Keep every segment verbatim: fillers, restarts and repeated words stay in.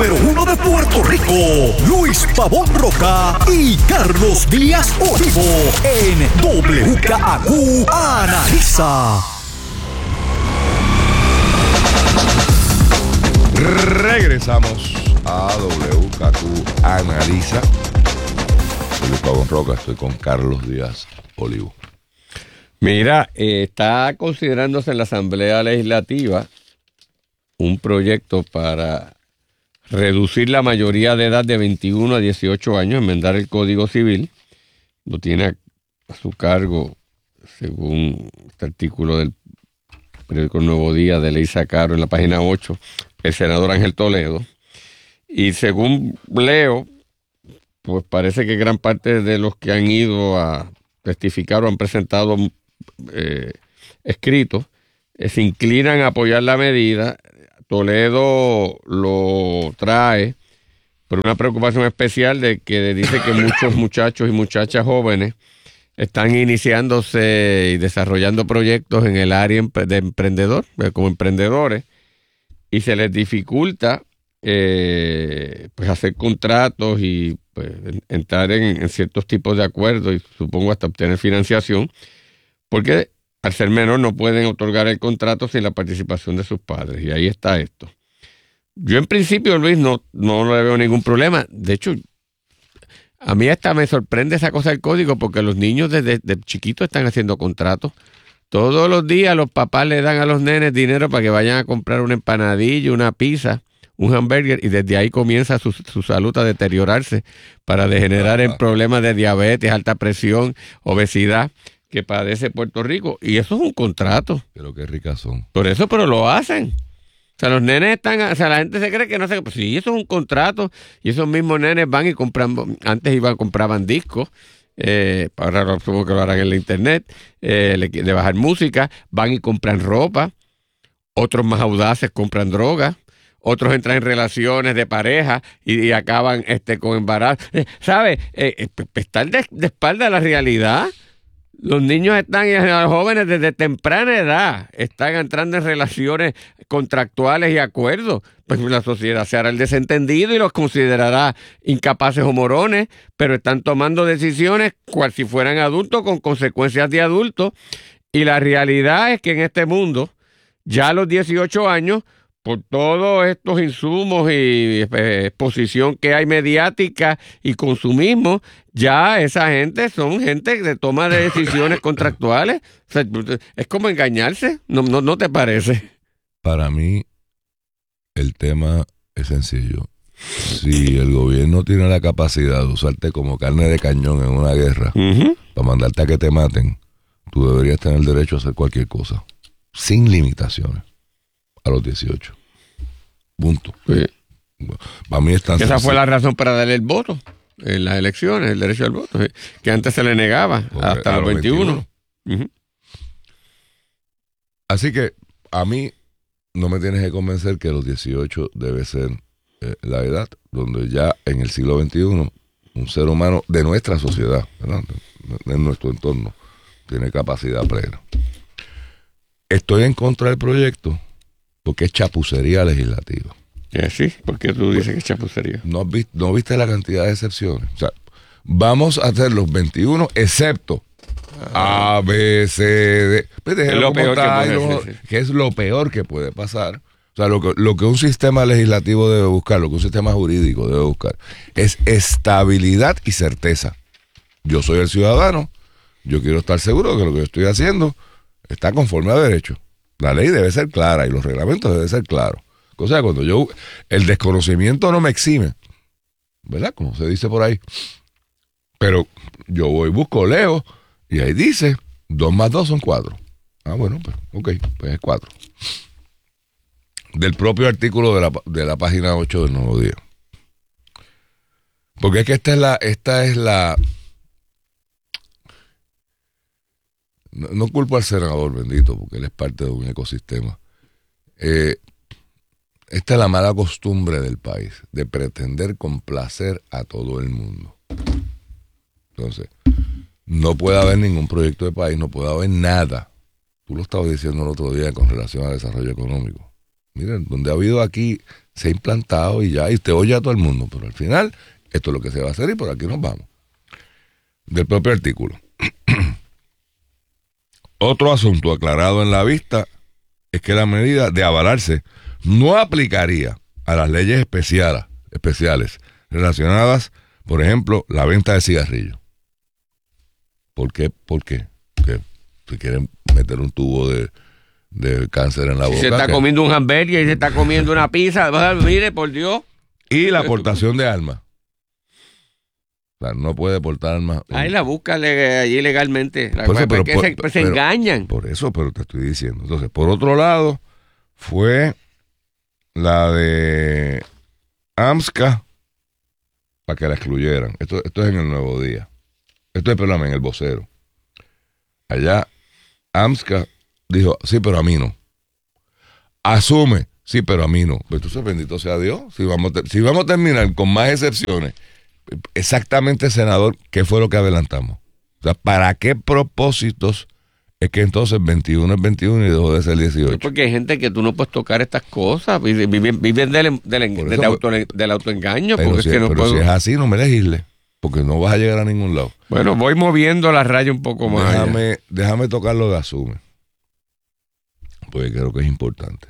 número uno de Puerto Rico, Luis Pavón Roca y Carlos Díaz Olivo en W K A Q Analiza. Regresamos a W K Q Analiza. Soy Luis Pavón Roca, estoy con Carlos Díaz Olivo. Mira, eh, está considerándose en la Asamblea Legislativa un proyecto para reducir la mayoría de edad de veintiuno a dieciocho años, enmendar el Código Civil. Lo tiene a su cargo, según este artículo del periódico Nuevo Día de Ley Sacaro en la página ocho, el senador Ángel Toledo. Y según leo, pues parece que gran parte de los que han ido a testificar o han presentado eh, escritos eh, se inclinan a apoyar la medida. Toledo lo trae por una preocupación especial de que dice que muchos muchachos y muchachas jóvenes están iniciándose y desarrollando proyectos en el área de emprendedor, como emprendedores, y se les dificulta eh, pues hacer contratos y pues, entrar en, en ciertos tipos de acuerdos y supongo hasta obtener financiación, porque al ser menor no pueden otorgar el contrato sin la participación de sus padres. Y ahí está esto. Yo en principio, Luis, no, no le veo ningún problema. De hecho, a mí hasta me sorprende esa cosa del código porque los niños desde, desde chiquitos están haciendo contratos. Todos los días los papás le dan a los nenes dinero para que vayan a comprar una empanadilla, una pizza, un hamburger, y desde ahí comienza su, su salud a deteriorarse para degenerar en problemas de diabetes, alta presión, obesidad que padece Puerto Rico. Y eso es un contrato. Pero qué ricas son. Por eso, pero lo hacen. O sea, los nenes están, o sea, la gente se cree que no sé, pues sí, eso es un contrato, y esos mismos nenes van y compran, antes iban, compraban discos, eh, ahora supongo que lo harán en la internet, eh, le, de bajar música, van y compran ropa, otros más audaces compran drogas, otros entran en relaciones de pareja y, y acaban este con embarazo. Eh, ¿Sabes? Eh, eh, estar de, de espalda a la realidad. Los niños están, y los jóvenes desde temprana edad están entrando en relaciones contractuales y acuerdos. Pues la sociedad se hará el desentendido y los considerará incapaces o morones, pero están tomando decisiones cual si fueran adultos con consecuencias de adultos. Y la realidad es que en este mundo, ya a los dieciocho años, por todos estos insumos y eh, exposición que hay mediática y consumismo, ya esa gente son gente de toma de decisiones contractuales. O sea, es como engañarse, ¿no, no, no te parece? Para mí, el tema es sencillo. Si el gobierno tiene la capacidad de usarte como carne de cañón en una guerra, uh-huh, para mandarte a que te maten, tú deberías tener el derecho a hacer cualquier cosa, sin limitaciones. A los dieciocho. Punto. Sí. Para mí es tan Esa sencillo. fue la razón para darle el voto en las elecciones, el derecho al voto, que antes se le negaba. Porque hasta los veintiuno. veintiuno. Uh-huh. Así que a mí no me tienes que convencer que los dieciocho debe ser eh, la edad donde ya en el siglo veintiuno un ser humano de nuestra sociedad, ¿verdad?, de nuestro entorno, tiene capacidad plena. Estoy en contra del proyecto porque es chapucería legislativa. Eh, sí, ¿por qué tú dices que es chapucería? ¿No viste, ¿No viste la cantidad de excepciones? O sea, vamos a hacer los veintiuno excepto ah. A, B, C, D. Pues es lo peor que, puede lo, ser, sí. que es lo peor que puede pasar. O sea, lo que, lo que un sistema legislativo debe buscar, lo que un sistema jurídico debe buscar, es estabilidad y certeza. Yo soy el ciudadano, yo quiero estar seguro de que lo que yo estoy haciendo está conforme a derecho. La ley debe ser clara y los reglamentos deben ser claros. O sea, cuando yo, el desconocimiento no me exime, ¿verdad? Como se dice por ahí. Pero yo voy, busco, leo, y ahí dice, dos más dos son cuatro. Ah, bueno, pues, ok, pues es cuatro. Del propio artículo de la, de la página ocho del Nuevo Día. Porque es que esta es la, esta es la, no, no culpo al senador, bendito, porque él es parte de un ecosistema. Eh, esta es la mala costumbre del país, de pretender complacer a todo el mundo. Entonces, no puede haber ningún proyecto de país, no puede haber nada. Tú lo estabas diciendo el otro día con relación al desarrollo económico. Miren, donde ha habido aquí se ha implantado y ya, y usted oye a todo el mundo, pero al final esto es lo que se va a hacer y por aquí nos vamos. Del propio artículo. Otro asunto aclarado en la vista es que la medida de avalarse no aplicaría a las leyes especiales, especiales relacionadas, por ejemplo, la venta de cigarrillos. ¿Por qué? ¿Por qué? Porque si quieren meter un tubo de, de cáncer en la boca. Si se está que... comiendo un hamburger y se está comiendo una pizza, mire, por Dios. Y la aportación de armas. O sea, no puede portar armas. Ahí la busca allí legalmente. La por eso, pero, que por, se, pues pero, se engañan. Por eso, pero te estoy diciendo. Entonces, por otro lado, fue la de AMSCA para que la excluyeran. Esto, esto es en el Nuevo Día. Esto es, perdón, en el Vocero. Allá, AMSCA dijo, sí, pero a mí no. Asume, sí, pero a mí no. Pues entonces, bendito sea Dios. Si vamos, a, si vamos a terminar con más excepciones, exactamente, senador, ¿qué fue lo que adelantamos? O sea, ¿para qué propósitos es que entonces veintiuno es veintiuno y dejó de ser dieciocho? Porque hay gente que tú no puedes tocar estas cosas, viven, viven del, del, eso, del, auto, del autoengaño. Pero, porque si, es que no pero puedo... si es así, no me legisle, porque no vas a llegar a ningún lado. Bueno, voy moviendo la raya un poco más. Déjame, déjame tocar lo de Asume, porque creo que es importante.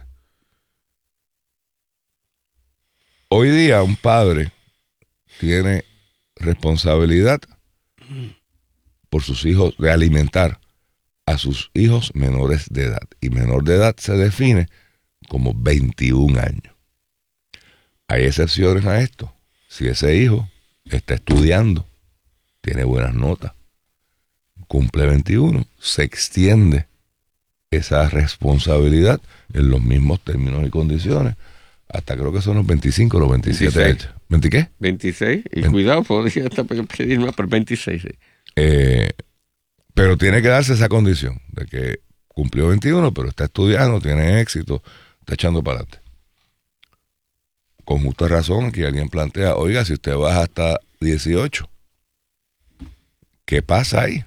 Hoy día un padre tiene responsabilidad por sus hijos de alimentar a sus hijos menores de edad. Y menor de edad se define como veintiún años. Hay excepciones a esto. Si ese hijo está estudiando, tiene buenas notas, cumple veintiuno, se extiende esa responsabilidad en los mismos términos y condiciones hasta creo que son los veinticinco, los veintisiete años. ¿veinte qué? veintiséis, y veinte. Cuidado, podría hasta pedir más por veintiséis. Sí. Eh, pero tiene que darse esa condición de que cumplió veintiuno, pero está estudiando, tiene éxito, está echando para adelante. Con justa razón que alguien plantea, oiga, si usted baja hasta dieciocho, ¿qué pasa ahí?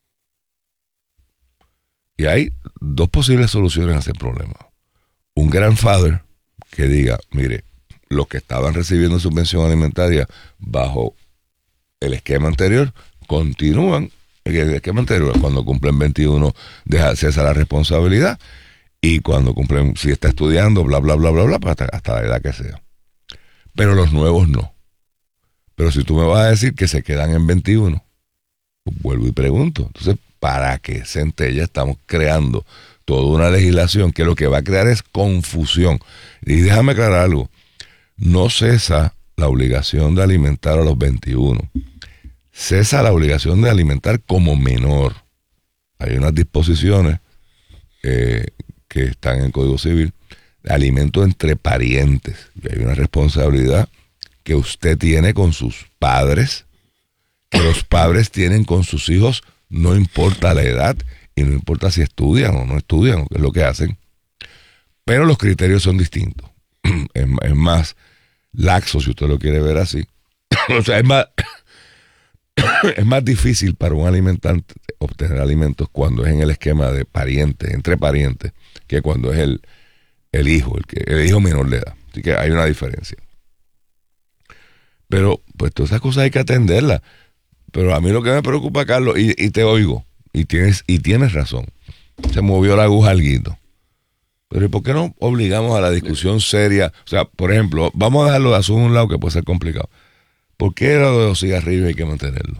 Y hay dos posibles soluciones a ese problema. Un grandfather que diga, mire, los que estaban recibiendo subvención alimentaria bajo el esquema anterior, continúan el esquema anterior. Cuando cumplen veintiuno, deja cesa la responsabilidad, y cuando cumplen, si está estudiando, bla, bla, bla, bla, bla, hasta, hasta la edad que sea. Pero los nuevos no. Pero si tú me vas a decir que se quedan en veintiuno, pues vuelvo y pregunto, entonces, ¿para qué centella estamos creando toda una legislación que lo que va a crear es confusión? Y déjame aclarar algo, no cesa la obligación de alimentar a los veintiuno, cesa la obligación de alimentar como menor. Hay unas disposiciones eh, que están en el Código Civil, de alimento entre parientes, y hay una responsabilidad que usted tiene con sus padres, que los padres tienen con sus hijos, no importa la edad, y no importa si estudian o no estudian, o qué es lo que hacen, pero los criterios son distintos. Es, es más laxo, si usted lo quiere ver así. O sea, es más, es más difícil para un alimentante obtener alimentos cuando es en el esquema de parientes, entre parientes, que cuando es el, el hijo, el, que, el hijo menor de edad. Así que hay una diferencia. Pero, pues, todas esas cosas hay que atenderlas. Pero a mí lo que me preocupa, Carlos, y, y te oigo, y tienes, y tienes razón, se movió la aguja alguito. Pero ¿y por qué no obligamos a la discusión seria? O sea, por ejemplo, vamos a dejarlo de azul a un lado que puede ser complicado. ¿Por qué lo de los cigarrillos hay que mantenerlo?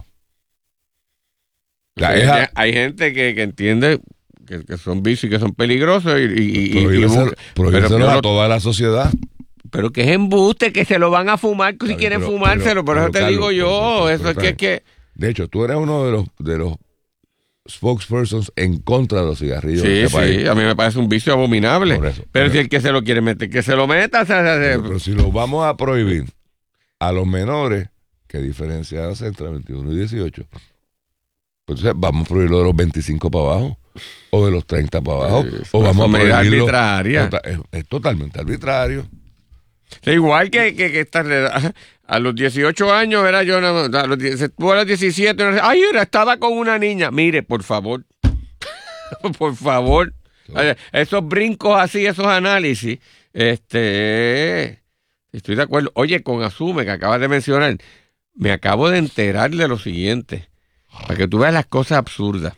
La, hay, a... hay gente que, que entiende que, que son vicios y que son peligrosos y, y, y, y busca, pero, pero a toda la sociedad. Pero que es embuste, que se lo van a fumar si pero, quieren pero, fumárselo, por eso te Carlos, digo yo, pero, eso es que, que... De hecho, tú eres uno de los de los spokespersons en contra de los cigarrillos. Sí, de este sí, país. A mí me parece un vicio abominable. Eso, pero, pero si el que se lo quiere meter, que se lo meta. O sea, pero, pero si lo vamos a prohibir a los menores, ¿qué diferencia hace entre veintiuno y dieciocho? Pues entonces vamos a prohibirlo de los veinticinco para abajo, o de los treinta para abajo, sí, o vamos a prohibirlo. Arbitraria. Es, es totalmente arbitrario. Sí, igual que, que, que esta, a los dieciocho años era yo, a los, se tuvo a los diecisiete, ay, era, estaba con una niña. Mire, por favor, por favor, sí. Esos brincos así, esos análisis, este, Estoy de acuerdo. Oye, con Asume, que acabas de mencionar, me acabo de enterar de lo siguiente, para que tú veas las cosas absurdas.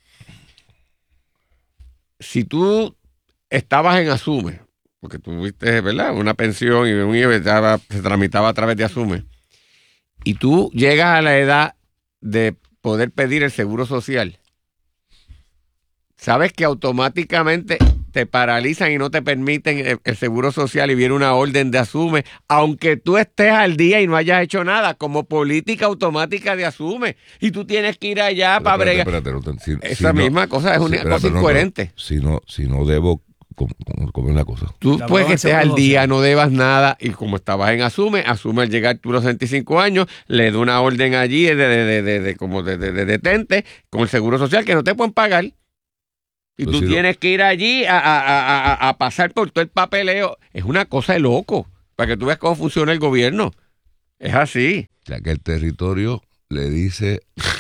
Si tú estabas en Asume, porque tuviste, ¿verdad?, una pensión y un I V A se tramitaba a través de Asume, y tú llegas a la edad de poder pedir el seguro social, sabes que automáticamente te paralizan y no te permiten el, el seguro social y viene una orden de Asume, aunque tú estés al día y no hayas hecho nada, como política automática de Asume, y tú tienes que ir allá pero, para bregar. Espérate, espérate, si, Esa si misma no, cosa es una si, espérate, cosa no, incoherente. si, no, si no debo, ¿cómo, cómo es la cosa? Tú La puedes que estés al día, social. no debas nada, y como estabas en Asume, Asume al llegar tú los sesenta y cinco años, le da una orden allí de, de, de, de, de como de, de, de detente con el seguro social que no te pueden pagar. Y Pues tú si tienes lo... que ir allí a, a, a, a, a pasar por todo el papeleo. Es una cosa de loco, para que tú veas cómo funciona el gobierno. Es así. O sea, que el territorio le dice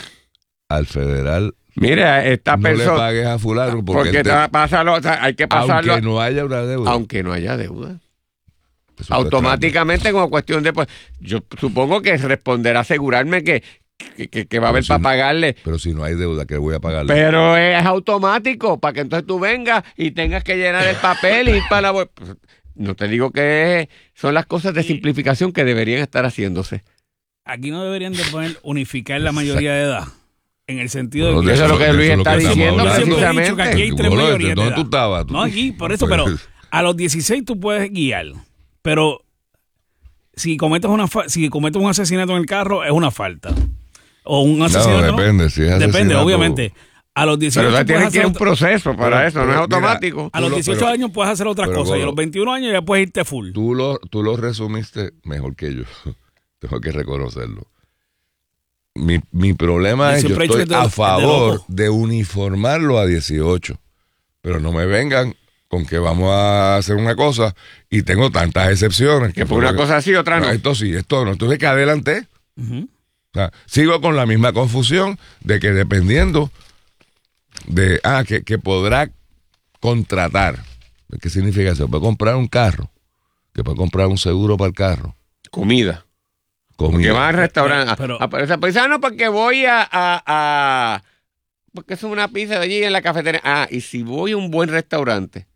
al federal, Mira, esta no persona... le pagues a fulano porque, Porque él te- te, pásalo, o sea, hay que pasarlo... aunque no haya una deuda. aunque no haya deuda. Eso es Automáticamente como cuestión de... Pues, yo supongo que responder a asegurarme que, que, que, que va a haber Pero si para no- pagarle. Pero si no hay deuda, ¿qué voy a pagarle? Pero es automático, para que entonces tú vengas y tengas que llenar el papel y ir para la... bol- Pues, no te digo que son las cosas de simplificación que deberían estar haciéndose. Aquí no deberían de poner unificar la mayoría de edad. En el sentido No, de de que... Eso es lo que Luis eso es lo está que estamos diciendo Yo siempre he hablando. dicho que aquí hay Tú, tres bueno, mayorías de ¿dónde edad. tú estabas? Tú- No, aquí, por eso, Pues- pero a los dieciséis tú puedes guiar. Pero si cometes una fa- si cometes un asesinato en el carro, es una falta. O un asesinato. ¿no? depende, si es Depende, asesinato- obviamente. A los dieciocho Pero puedes tienes que hacer ir a un otra- proceso para Pero- eso, no pero es mira, automático. a los Tú lo- dieciocho pero- años puedes hacer otras pero, cosas y a Golo, los veintiún años ya puedes irte full. Tú lo, tú lo resumiste mejor que yo. Tengo que reconocerlo. Mi, mi problema Yo es, yo siempre he dicho estoy que es de- a es de favor loco. de uniformarlo a dieciocho. Pero no me vengan con que vamos a hacer una cosa y tengo tantas excepciones. Que por una cosa sí, otra no. Esto sí, esto no. Entonces que adelanté. Ujú. O sea, sigo con la misma confusión de que dependiendo de, ah, que, que podrá contratar. ¿Qué significa eso? Puede comprar un carro, que puede comprar un seguro para el carro. Comida. Porque Comida. vas al restaurante. Pero- a, a, esa pizza no, porque voy a, a, a- porque es una pizza de allí en la cafetería. Ah, y si voy a un buen restaurante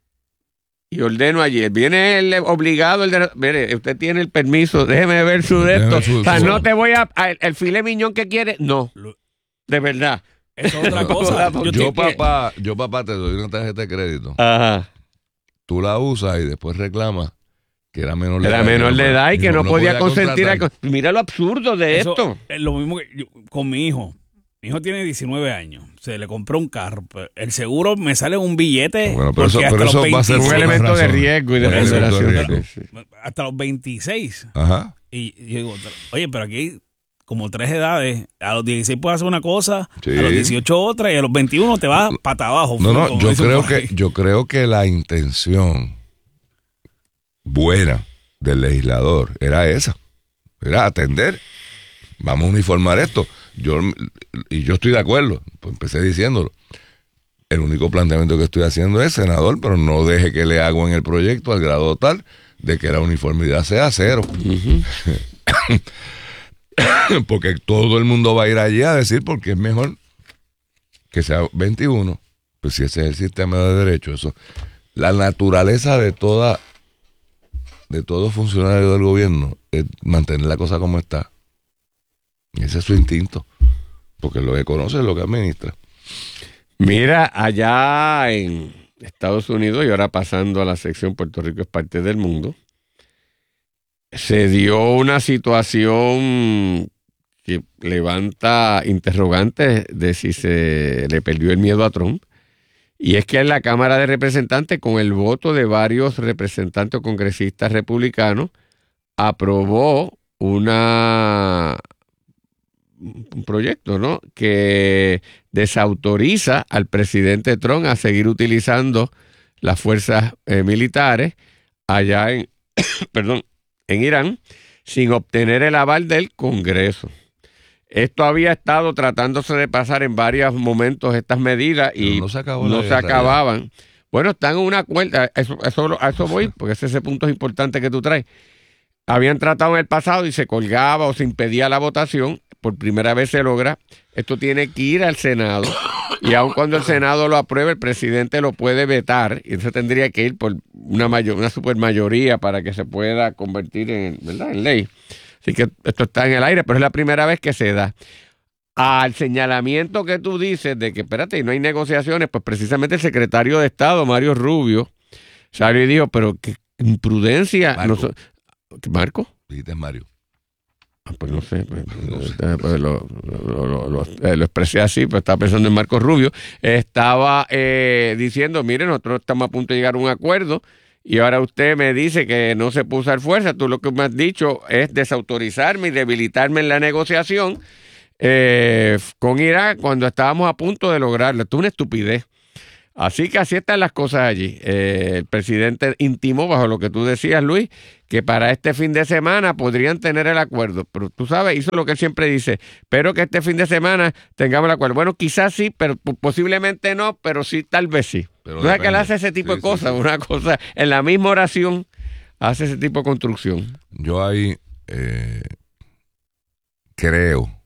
y ordeno allí, viene el obligado, el de, mire, usted tiene el permiso, déjeme ver su de Déjeme esto. su- O sea, su- no te voy a, a- el filet miñón que quiere, no, Lo- de verdad. Eso es otra cosa. Yo Yo Yo, te- papá, yo, papá, te doy una tarjeta de crédito. Ajá. Tú la usas y después reclamas que era menor de Era edad. menor de edad y que no, podía consentir. contratar. Al, mira lo absurdo de Eso esto. es lo mismo que yo- con mi hijo. Mi hijo tiene diecinueve años. Se le compró un carro. Pero el seguro me sale un billete. Bueno, pero eso- porque pero hasta eso los va a ser Un por veintiséis, una elemento de razón. riesgo y de Un elemento de ponderación. riesgo. Sí, sí. hasta los veintiséis. Ajá. Y yo digo, oye, pero aquí hay como tres edades. A los dieciséis puedes hacer una cosa, Sí. a los dieciocho otra, y a los veintiuno te vas pata abajo. No, no, como yo dicen creo por ahí. que, yo creo que la intención buena del legislador era esa, era atender, vamos a uniformar esto. Yo, y yo estoy de acuerdo, pues empecé diciéndolo. El único planteamiento que estoy haciendo es, senador, pero no deje que le hago en el proyecto al grado tal de que la uniformidad sea cero. Porque todo el mundo va a ir allí a decir porque es mejor que sea veintiuno. Pues si ese es el sistema de derecho, eso. La naturaleza de toda de todo funcionario del gobierno es mantener la cosa como está. Ese es su instinto. Porque lo que conoce es lo que administra. Mira, allá en Estados Unidos, y ahora pasando a la sección Puerto Rico es parte del mundo, se dio una situación que levanta interrogantes de si se le perdió el miedo a Trump. Y es que en la Cámara de Representantes, con el voto de varios representantes o congresistas republicanos, aprobó una un proyecto, ¿no?, que desautoriza al presidente Trump a seguir utilizando las fuerzas eh, militares allá en, perdón, en Irán, sin obtener el aval del Congreso. Esto había estado tratándose de pasar en varios momentos estas medidas y Pero no se acabó la no se guerra acababan. Bueno, están en una cuerda, eso, eso, a eso voy, porque ese, ese punto es importante que tú traes. habían tratado en el pasado y se colgaba o se impedía la votación. Por primera vez se logra. Esto tiene que ir al Senado. Y aun cuando el Senado lo apruebe, el presidente lo puede vetar. Y eso tendría que ir por una mayor, una supermayoría para que se pueda convertir en, ¿verdad?, en ley. Así que esto está en el aire, pero es la primera vez que se da. Al señalamiento que tú dices de que, espérate, no hay negociaciones, pues precisamente el secretario de Estado, Mario Rubio, salió y dijo, pero qué imprudencia. Marco. No so, ¿Marco? Dijiste Mario. Ah, pues no sé, pues, no sé pues lo, lo, lo, lo, eh, lo expresé así, pues estaba pensando en Marco Rubio. Estaba eh, diciendo, mire, nosotros estamos a punto de llegar a un acuerdo y ahora usted me dice que no se puede usar fuerza. Tú lo que me has dicho es desautorizarme y debilitarme en la negociación eh, con Irak cuando estábamos a punto de lograrlo. Esto es una estupidez. Así que así están las cosas allí. Eh, el presidente intimó, bajo lo que tú decías, Luis, que para este fin de semana podrían tener el acuerdo. Pero tú sabes, hizo lo que él siempre dice. Espero que este fin de semana tengamos el acuerdo. Bueno, quizás sí, pero posiblemente no, pero sí, tal vez sí. Pero tú sabes que él hace ese tipo sí, de cosas. Sí, sí. Una cosa, en la misma oración, hace ese tipo de construcción. Yo ahí eh, creo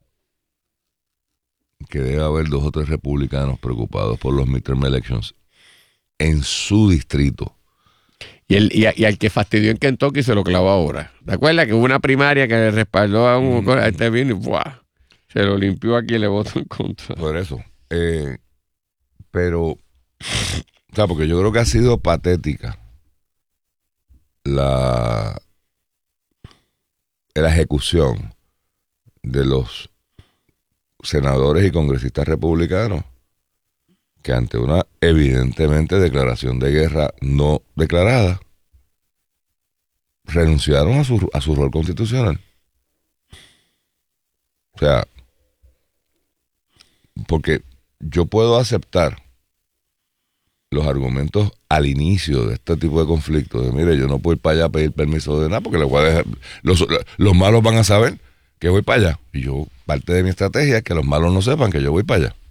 que debe haber dos o tres republicanos preocupados por los midterm elections en su distrito. Y, el, y, a, y al que fastidió en Kentucky se lo clavó ahora. ¿Te acuerdas que hubo una primaria que le respaldó a un... Mm. A este vino y ¡buah! Se lo limpió aquí y le votó en contra. Por eso. Eh, pero, o sea, porque yo creo que ha sido patética la, la ejecución de los senadores y congresistas republicanos que ante una evidentemente declaración de guerra no declarada renunciaron a su, a su rol constitucional. O sea, porque yo puedo aceptar los argumentos al inicio de este tipo de conflictos de mire, yo no puedo ir para allá a pedir permiso de nada porque les voy a dejar, los, los malos van a saber que voy para allá. Y yo, parte de mi estrategia es que los malos no sepan que yo voy para allá.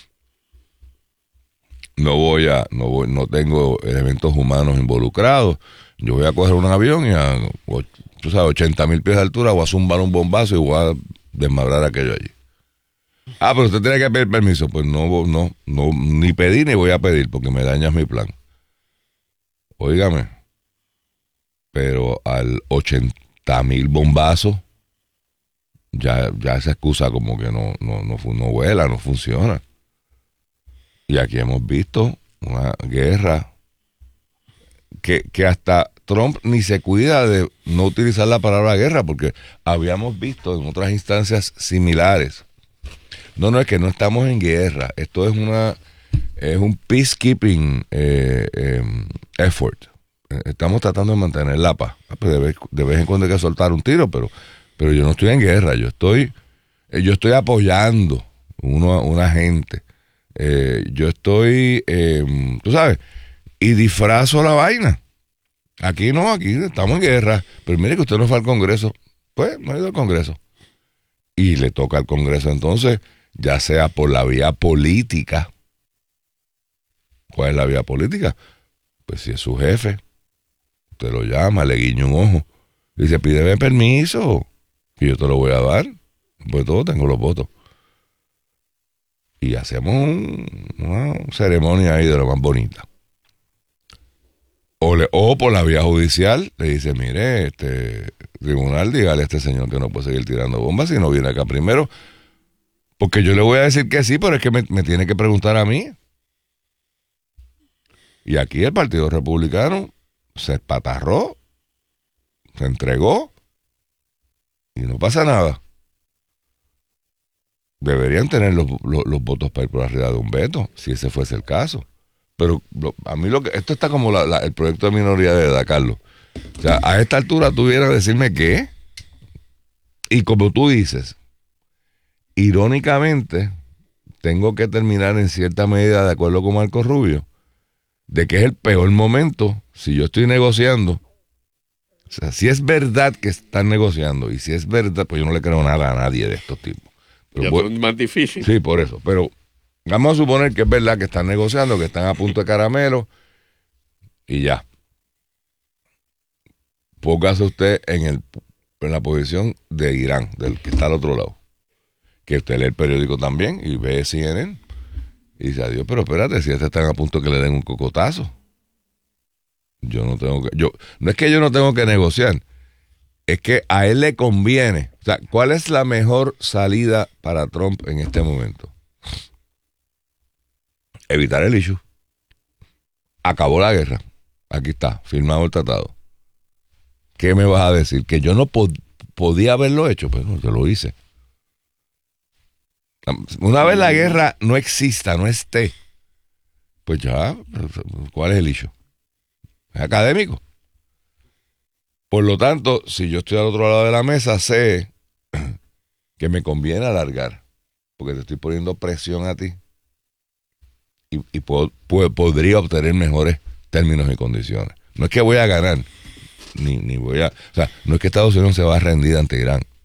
No voy a, no voy, no tengo elementos humanos involucrados. Yo voy a coger un avión y a, tú sabes, ochenta mil pies de altura voy a zumbar un bombazo y voy a desmadrar aquello allí. Ah, pero usted tiene que pedir permiso. Pues no, no, no, ni pedí ni voy a pedir porque me dañas mi plan. Óigame, pero al ochenta mil bombazos Ya, ya esa excusa como que no, no, no, no vuela, no funciona. Y aquí hemos visto una guerra que, que hasta Trump ni se cuida de no utilizar la palabra guerra, porque habíamos visto en otras instancias similares. No, no, es que no estamos en guerra. Esto es una es un peacekeeping eh, eh, effort. Estamos tratando de mantener la paz. De vez, de vez en cuando hay que soltar un tiro, pero Pero yo no estoy en guerra, yo estoy, yo estoy apoyando uno a una gente. Eh, yo estoy, eh, tú sabes, y disfrazo la vaina. Aquí no, aquí estamos en guerra. Pero mire que usted no fue al Congreso. Pues no ha ido al Congreso. Y le toca al Congreso entonces, ya sea por la vía política. ¿Cuál es la vía política? Pues si es su jefe, usted lo llama, le guiña un ojo. Dice, pídeme permiso. Y yo te lo voy a dar, pues todo tengo los votos. Y hacemos un, una ceremonia ahí de lo más bonita. O, le, o por la vía judicial, le dice, mire, este tribunal, dígale a este señor que no puede seguir tirando bombas si no viene acá primero. Porque yo le voy a decir que sí, pero es que me, me tiene que preguntar a mí. Y aquí el Partido Republicano se espatarró, se entregó. Y no pasa nada. Deberían tener los, los, los votos para ir por arriba de un veto, si ese fuese el caso. Pero lo, a mí lo que... Esto está como la, la, el proyecto de minoría de edad, Carlos. O sea, a esta altura tú vienes a decirme qué. Y como tú dices, irónicamente, tengo que terminar en cierta medida de acuerdo con Marco Rubio, de que es el peor momento, si yo estoy negociando. O sea, si es verdad que están negociando y si es verdad, pues yo no le creo nada a nadie de estos tipos. Pero ya es más difícil. Sí, por eso. Pero vamos a suponer que es verdad que están negociando, que están a punto de caramelo y ya. póngase usted en, el, en la posición de Irán, del que está al otro lado. Que usted lee el periódico también y ve C N N y dice, adiós, pero espérate, si este están a punto que le den un cocotazo. Yo no tengo que, yo, no es que yo no tengo que negociar, es que a él le conviene. O sea, ¿cuál es la mejor salida para Trump en este momento? Evitar el issue. Acabó la guerra. Aquí está, firmado el tratado. ¿Qué me vas a decir? ¿Que yo no pod- podía haberlo hecho? Pues no, yo lo hice. Una vez la guerra no exista, no esté, pues ya, ¿cuál es el issue? Es académico. Por lo tanto, si yo estoy al otro lado de la mesa, sé que me conviene alargar, porque te estoy poniendo presión a ti y, y puedo, puedo, podría obtener mejores términos y condiciones. No es que voy a ganar, ni, ni voy a... O sea, no es que Estados Unidos se va a rendir ante Irán.